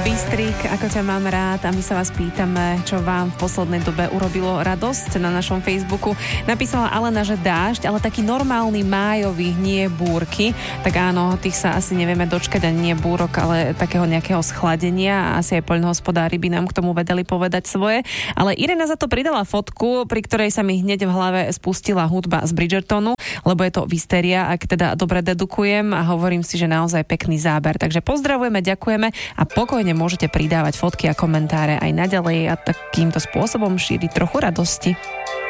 Bystrik, ako ťa mám rád, a my sa vás pýtame, čo vám v poslednej dobe urobilo radosť na našom Facebooku. Napísala Alena, že dážď, ale taký normálny májový, nie búrky. Tak áno, tých sa asi nevieme dočkať, ani nie búrok, ale takého nejakého schladenia, a asi aj poľnohospodári by nám k tomu vedeli povedať svoje. Ale Irena za to pridala fotku, pri ktorej sa mi hneď v hlave spustila hudba z Bridgertonu, lebo je to Wisteria, ak teda dobre dedukujem, a hovorím si, že naozaj pekný záber. Takže pozdravujeme, ďakujeme a pokojne môžete pridávať fotky a komentáre aj naďalej a takýmto spôsobom šíriť trochu radosti.